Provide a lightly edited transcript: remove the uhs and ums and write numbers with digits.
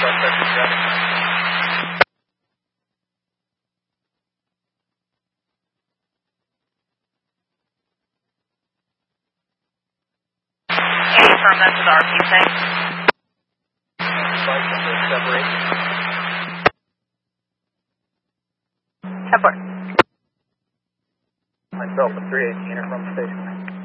Confirm that's the RP tank. Report. Myself, a 318 from the station.